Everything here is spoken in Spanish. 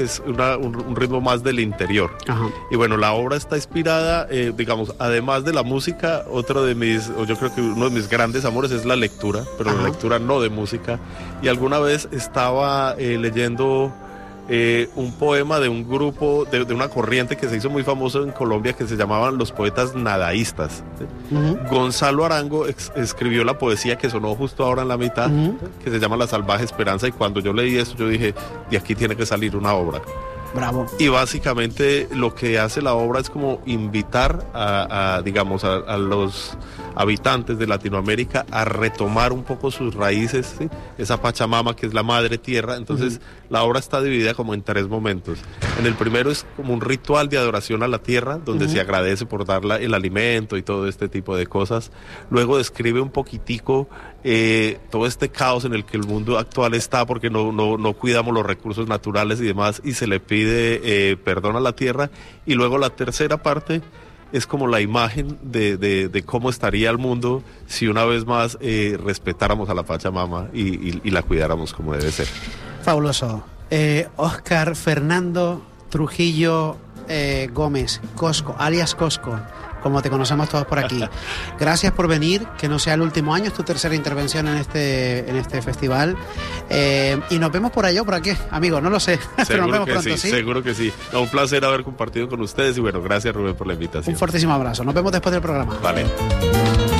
es un ritmo más del interior. Ajá. Y bueno, la obra está inspirada, digamos, además de la música, otro de mis, o yo creo que uno de mis grandes amores es la lectura, pero Ajá. la lectura no de música. Y alguna vez estaba leyendo un poema de un grupo, de una corriente que se hizo muy famoso en Colombia, que se llamaban los poetas nadaístas. Uh-huh. Gonzalo Arango escribió la poesía que sonó justo ahora en la mitad, Uh-huh. que se llama La Salvaje Esperanza, y cuando yo leí eso yo dije, de aquí tiene que salir una obra. Bravo. Y básicamente lo que hace la obra es como invitar digamos, a los habitantes de Latinoamérica a retomar un poco sus raíces, ¿sí? Esa Pachamama que es la madre tierra. Entonces la obra está dividida como en 3 momentos. En el primero es como un ritual de adoración a la tierra, donde se agradece por darla el alimento y todo este tipo de cosas. Luego describe un poquitico todo este caos en el que el mundo actual está, porque no cuidamos los recursos naturales y demás, y se le pide perdón a la tierra. Y luego la tercera parte es como la imagen de cómo estaría el mundo si una vez más respetáramos a la Pachamama y la cuidáramos como debe ser. Fabuloso. Óscar Fernando Trujillo Gómez, Cosco, alias Cosco, como te conocemos todos por aquí. Gracias por venir, que no sea el último año, es tu tercera intervención en este festival. Y nos vemos por allá o por aquí, amigos, no lo sé, pero nos vemos pronto, ¿sí? Seguro que sí. No, un placer haber compartido con ustedes y bueno, gracias Rubén por la invitación. Un fortísimo abrazo, nos vemos después del programa. Vale.